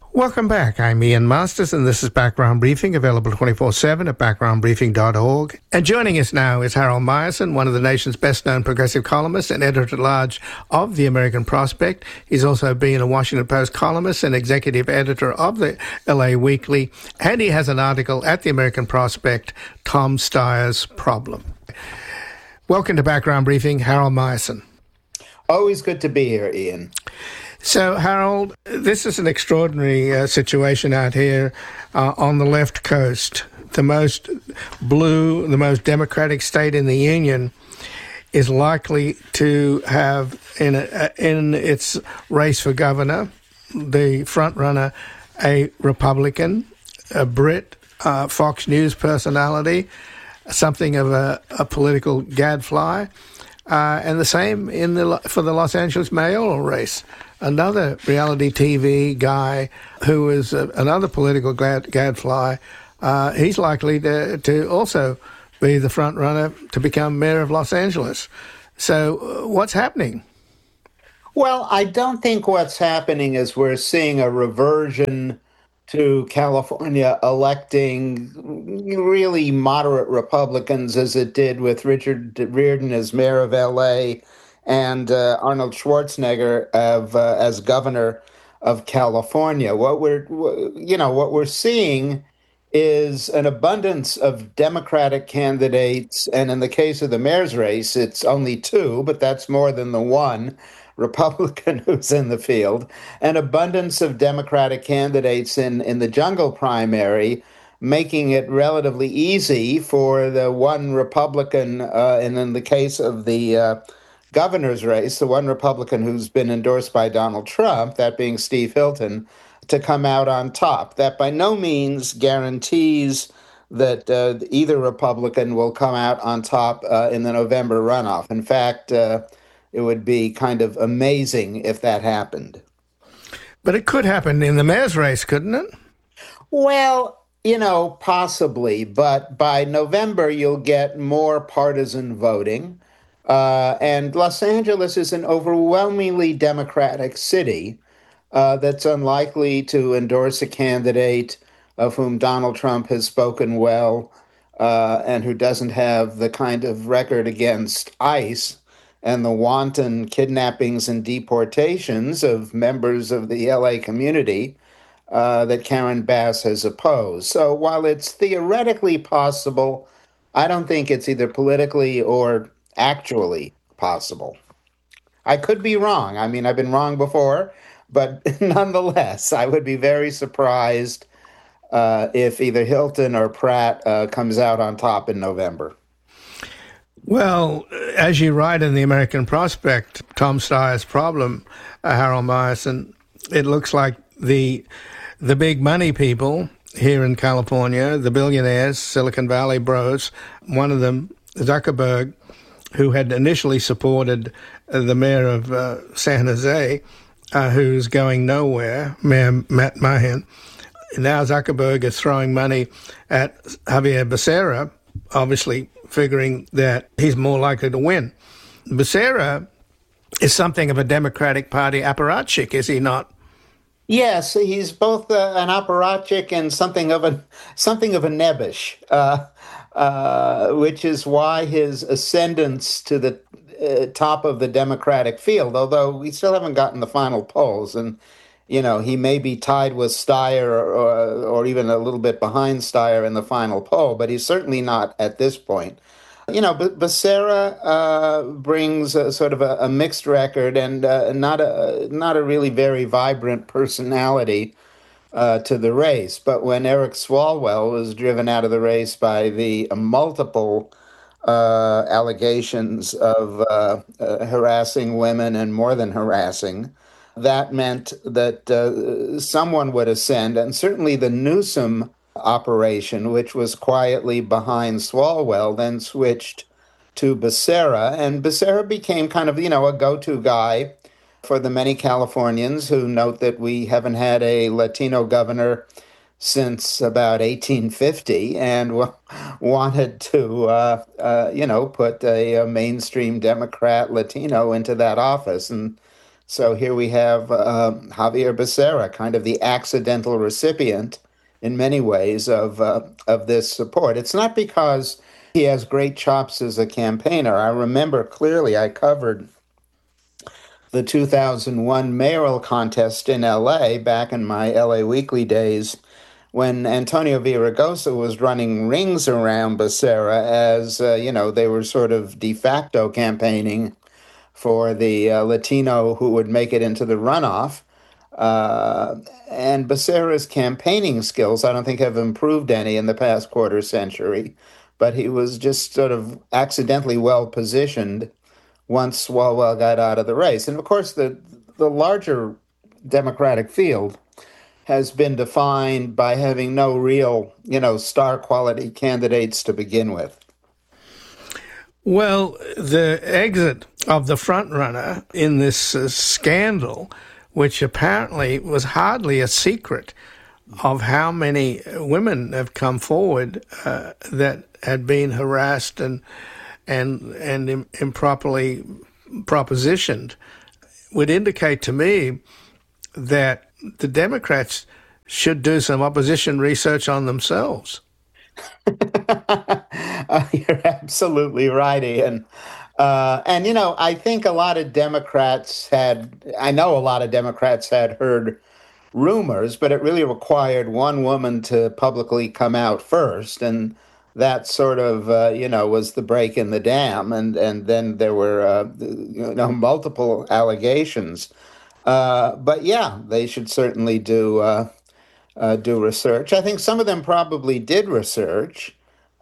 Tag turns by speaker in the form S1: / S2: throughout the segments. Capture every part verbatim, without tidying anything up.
S1: Welcome back. I'm Ian Masters, and this is Background Briefing, available twenty-four seven at background briefing dot org. And joining us now is Harold Meyerson, one of the nation's best-known progressive columnists and editor-at-large of the American Prospect. He's also been a Washington Post columnist and executive editor of the L A Weekly, and he has an article at the American Prospect, Tom Steyer's Problem. Welcome to Background Briefing, Harold Meyerson.
S2: Always good to be here, Ian.
S1: So, Harold, this is an extraordinary uh, situation out here uh, on the left coast. The most blue, the most democratic state in the Union is likely to have, in a, in its race for governor, the front runner, a Republican, a Brit, uh, Fox News personality, something of a, a political gadfly, uh, and the same in the for the Los Angeles mayoral race. Another reality T V guy who is a, another political gad, gadfly, uh, he's likely to, to also be the front runner to become mayor of Los Angeles. So uh, what's happening?
S2: Well, I don't think what's happening is we're seeing a reversion to California electing really moderate Republicans as it did with Richard Riordan as mayor of L A and uh, Arnold Schwarzenegger of, uh, as governor of California. What we're, you know, what we're seeing is an abundance of Democratic candidates, and in the case of the mayor's race, it's only two, but that's more than the one Republican who's in the field. An abundance of Democratic candidates in, in the jungle primary, making it relatively easy for the one Republican, uh, and in the case of the uh, governor's race, the one Republican who's been endorsed by Donald Trump, that being Steve Hilton, to come out on top. That by no means guarantees that uh, either Republican will come out on top uh, in the November runoff. In fact, uh, it would be kind of amazing if that happened.
S1: But it could happen in the mayor's race, couldn't it?
S2: Well, you know, possibly. But by November, you'll get more partisan voting. Uh, and Los Angeles is an overwhelmingly Democratic city uh, that's unlikely to endorse a candidate of whom Donald Trump has spoken well uh, and who doesn't have the kind of record against ICE and the wanton kidnappings and deportations of members of the L A community uh, that Karen Bass has opposed. So while it's theoretically possible, I don't think it's either politically or actually possible. I could be wrong. I mean, I've been wrong before, but nonetheless, I would be very surprised uh, if either Hilton or Pratt uh, comes out on top in November.
S1: Well, as you write in the American Prospect, Tom Steyer's Problem, uh, Harold Meyerson, it looks like the the big money people here in California, the billionaires, Silicon Valley bros, one of them, Zuckerberg, who had initially supported uh, the mayor of uh, San Jose, uh, who's going nowhere, Mayor Matt Mahan. Now Zuckerberg is throwing money at Javier Becerra, obviously figuring that he's more likely to win. Becerra is something of a Democratic Party apparatchik, is he not?
S2: Yes, he's both uh, an apparatchik and something of a something of a nebbish. Uh, Uh, which is why his ascendance to the uh, top of the Democratic field, although we still haven't gotten the final polls, and, you know, he may be tied with Steyer or, or, or even a little bit behind Steyer in the final poll, but he's certainly not at this point. You know, B- Becerra uh, brings a, sort of a, a mixed record and uh, not a not a really very vibrant personality Uh, to the race. But when Eric Swalwell was driven out of the race by the uh, multiple uh, allegations of uh, uh, harassing women and more than harassing, that meant that uh, someone would ascend. And certainly the Newsom operation, which was quietly behind Swalwell, then switched to Becerra. And Becerra became kind of, you know, a go-to guy for the many Californians who note that we haven't had a Latino governor since about eighteen fifty and w- wanted to, uh, uh, you know, put a, a mainstream Democrat Latino into that office. And So here we have uh, Javier Becerra, kind of the accidental recipient in many ways of uh, of this support. It's not because he has great chops as a campaigner. I remember clearly I covered the two thousand one mayoral contest in L A back in my L A Weekly days, when Antonio Villaraigosa was running rings around Becerra as, uh, you know, they were sort of de facto campaigning for the uh, Latino who would make it into the runoff. Uh, and Becerra's campaigning skills, I don't think, have improved any in the past quarter century, but he was just sort of accidentally well positioned once Swalwell got out of the race. And of course, the the larger Democratic field has been defined by having no real, you know, star quality candidates to begin with.
S1: Well, the exit of the frontrunner in this uh, scandal, which apparently was hardly a secret of how many women have come forward uh, that had been harassed and and and im- improperly propositioned, would indicate to me that the Democrats should do some opposition research on themselves.
S2: uh, you're absolutely right, Ian. Uh, and, you know, I think a lot of Democrats had, I know a lot of Democrats had heard rumors, but it really required one woman to publicly come out first. And that sort of, uh, you know, was the break in the dam. And, and then there were, uh, you know, multiple allegations. Uh, but yeah, they should certainly do uh, uh, do research. I think some of them probably did research.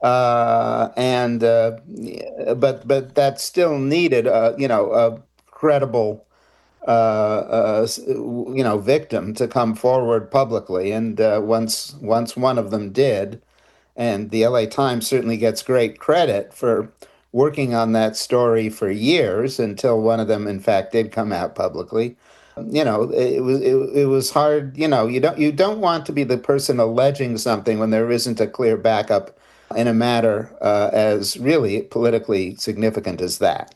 S2: Uh, and uh, but but that still needed a you know a credible uh, uh, you know victim to come forward publicly, and uh, once once one of them did, and the L A Times certainly gets great credit for working on that story for years until one of them in fact did come out publicly. You know, it was it, it was hard. You know, you don't you don't want to be the person alleging something when there isn't a clear backup in a matter uh, as really politically significant as that.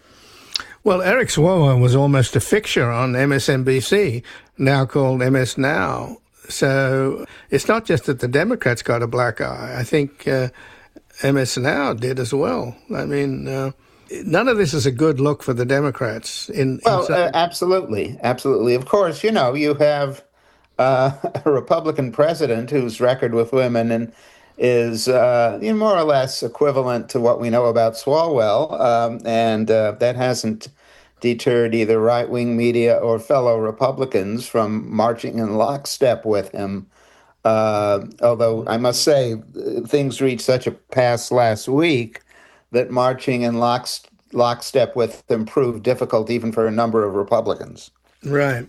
S1: Well, Eric Swalwell was almost a fixture on M S N B C, now called M S Now. So it's not just that the Democrats got a black eye. I think uh, M S Now did as well. I mean, uh, none of this is a good look for the Democrats. In,
S2: well,
S1: in
S2: uh, absolutely, absolutely. Of course, you know, you have uh, a Republican president whose record with women and is uh, you know, more or less equivalent to what we know about Swalwell, um, and uh, that hasn't deterred either right-wing media or fellow Republicans from marching in lockstep with him. Uh, although I must say, things reached such a pass last week that marching in lock, lockstep with him proved difficult even for a number of Republicans.
S1: Right.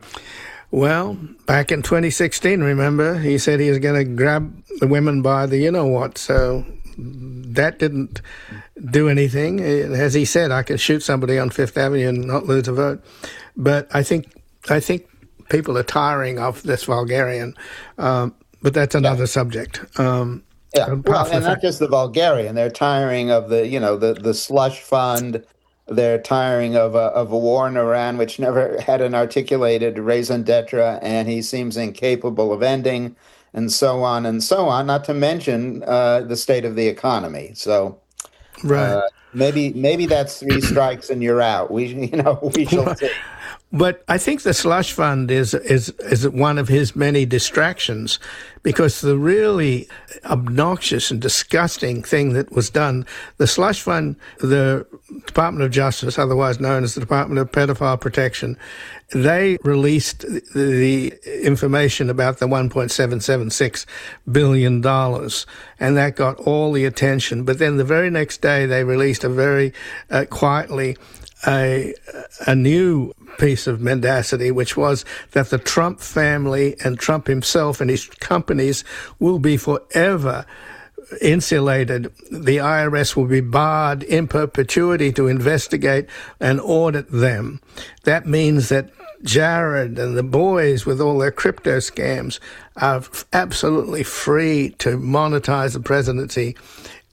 S1: Well, back in twenty sixteen, remember, he said he was going to grab the women by the you-know-what, so that didn't do anything. As he said, I could shoot somebody on Fifth Avenue and not lose a vote. But I think I think people are tiring of this vulgarian, um, but that's another yeah. subject. Um,
S2: yeah, well, and not just the vulgarian. They're tiring of the, you know, the, the slush fund. They're tiring of a, of a war in Iran, which never had an articulated raison d'etre, and he seems incapable of ending, and so on and so on, not to mention uh, the state of the economy. So
S1: right.
S2: uh, maybe maybe that's three strikes and you're out. We you know we shall see.
S1: But I think the slush fund is is is one of his many distractions, because the really obnoxious and disgusting thing that was done, the slush fund, the Department of Justice, otherwise known as the Department of Pedophile Protection, they released the information about the one point seven seven six billion dollars, and that got all the attention. But then the very next day, they released a very uh, quietly a a new piece of mendacity, which was that the Trump family and Trump himself and his companies will be forever insulated. The I R S will be barred in perpetuity to investigate and audit them. That means that Jared and the boys with all their crypto scams are absolutely free to monetize the presidency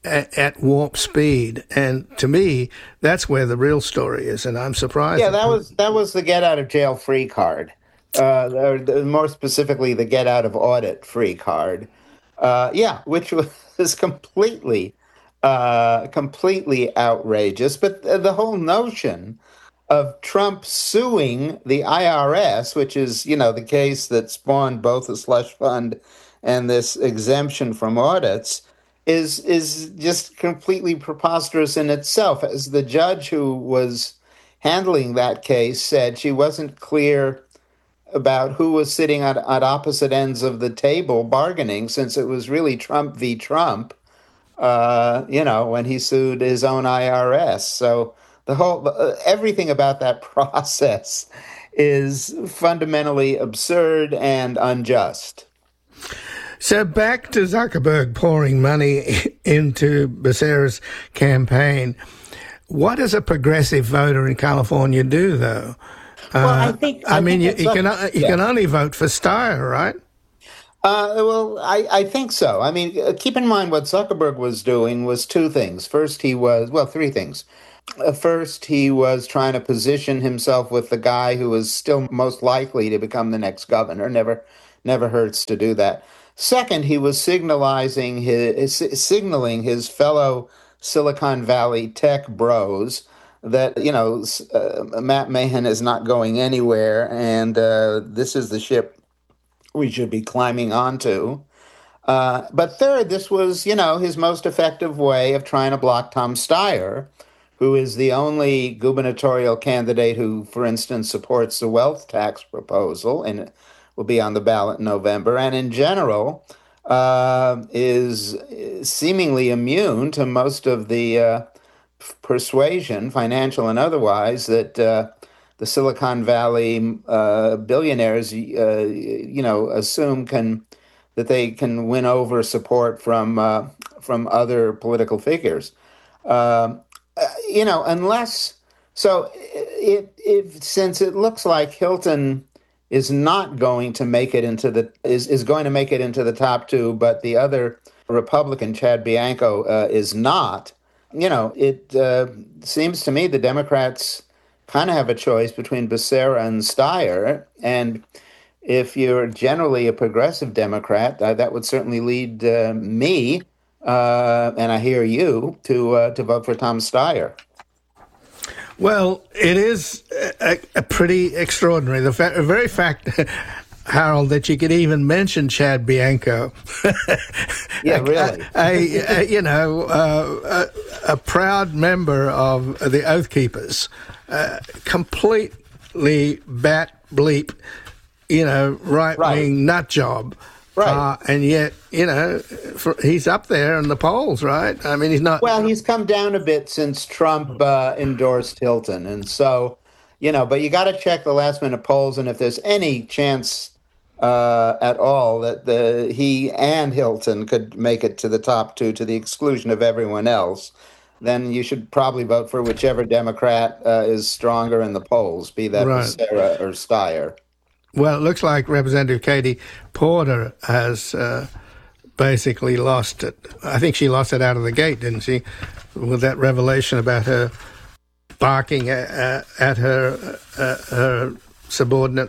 S1: at, at warp speed. And to me, that's where the real story is, and I'm surprised.
S2: Yeah, that was that was the get out of jail free card, uh, or the, more specifically, the get out of audit free card. Uh, yeah, which was completely, uh, completely outrageous. But the whole notion of Trump suing the I R S, which is, you know, the case that spawned both the slush fund and this exemption from audits, is is just completely preposterous in itself. As the judge who was handling that case said, she wasn't clear about who was sitting at, at opposite ends of the table bargaining, since it was really Trump v. Trump, uh, you know, when he sued his own I R S. So the whole, uh, everything about that process is fundamentally absurd and unjust.
S1: So back to Zuckerberg pouring money into Becerra's campaign. What does a progressive voter in California do, though?
S2: Well, I think.
S1: I, I mean,
S2: think
S1: you, you can you
S2: yeah.
S1: can only vote for Steyer, right?
S2: Uh, well, I, I think so. I mean, keep in mind what Zuckerberg was doing was two things. First, he was, well, three things. Uh, first, he was trying to position himself with the guy who was still most likely to become the next governor. Never, never hurts to do that. Second, he was signalizing his, signaling his fellow Silicon Valley tech bros that, you know, uh, Matt Mahan is not going anywhere, and uh, this is the ship we should be climbing onto. Uh, but third, this was, you know, his most effective way of trying to block Tom Steyer, who is the only gubernatorial candidate who, for instance, supports the wealth tax proposal and will be on the ballot in November, and in general uh, is seemingly immune to most of the uh, persuasion, financial and otherwise, that uh, the Silicon Valley uh, billionaires, uh, you know, assume can that they can win over support from uh, from other political figures. Uh, you know, unless so, it, it since it looks like Hilton is not going to make it into the is, is going to make it into the top two, but the other Republican, Chad Bianco, uh, is not. You know, it uh, seems to me the Democrats kind of have a choice between Becerra and Steyer, and if you're generally a progressive Democrat, uh, that would certainly lead uh, me, uh, and I hear you, to uh, to vote for Tom Steyer.
S1: Well, it is a, a pretty extraordinary. The fa- very fact, Harold, that you could even mention Chad Bianco.
S2: Yeah, really.
S1: a, a, a, you know, uh, a, a proud member of the Oath Keepers, uh, completely bat bleep, you know, right-wing
S2: Right.
S1: nut job.
S2: Right.
S1: Uh, and yet, you know, for, he's up there in the polls, right? I mean, he's not...
S2: Well, he's come down a bit since Trump uh, endorsed Hilton. And so, you know, but you got to check the last minute polls. And if there's any chance uh, at all that the he and Hilton could make it to the top two to the exclusion of everyone else, then you should probably vote for whichever Democrat uh, is stronger in the polls, be that
S1: Right.
S2: Becerra or Steyer.
S1: Well, it looks like Representative Katie Porter has uh, basically lost it. I think she lost it out of the gate, didn't she? With that revelation about her barking at, at her uh, her subordinate.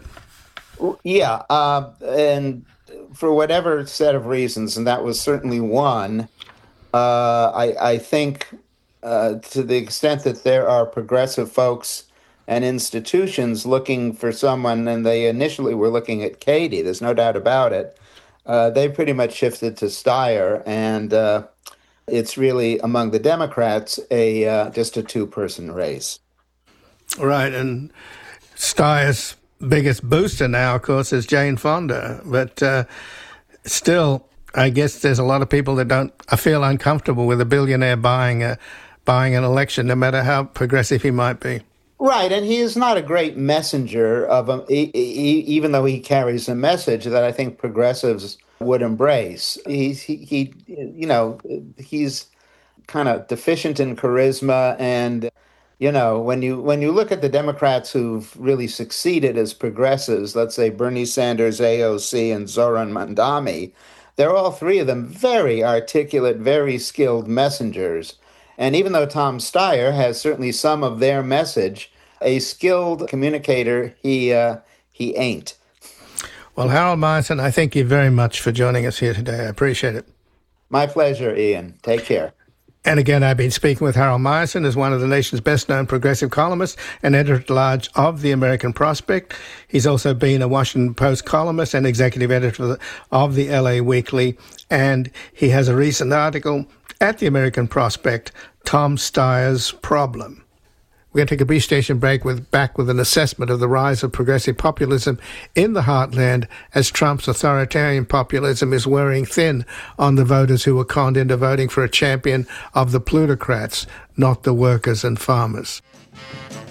S2: Yeah, uh, and for whatever set of reasons, and that was certainly one, uh, I, I think uh, to the extent that there are progressive folks and institutions looking for someone, and they initially were looking at Katie, there's no doubt about it, uh, they pretty much shifted to Steyer, and uh, it's really, among the Democrats, a uh, just a two-person race.
S1: Right, and Steyer's biggest booster now, of course, is Jane Fonda. But uh, still, I guess there's a lot of people that don't I feel uncomfortable with a billionaire buying a buying an election, no matter how progressive he might be.
S2: Right, and he is not a great messenger of a, he, he, even though he carries a message that I think progressives would embrace. He's he, he you know he's kind of deficient in charisma, and you know when you when you look at the Democrats who've really succeeded as progressives, let's say Bernie Sanders, A O C, and Zoran Mandami, they're all three of them very articulate, very skilled messengers. And even though Tom Steyer has certainly some of their message, a skilled communicator, he uh, he ain't.
S1: Well, Harold Meyerson, I thank you very much for joining us here today. I appreciate it.
S2: My pleasure, Ian. Take care.
S1: And again, I've been speaking with Harold Meyerson, as one of the nation's best-known progressive columnists and editor-at-large of the American Prospect. He's also been a Washington Post columnist and executive editor of the L A Weekly, and he has a recent article at the American Prospect, Tom Steyer's Problem. We're going to take a brief station break with back with an assessment of the rise of progressive populism in the heartland as Trump's authoritarian populism is wearing thin on the voters who were conned into voting for a champion of the plutocrats, not the workers and farmers.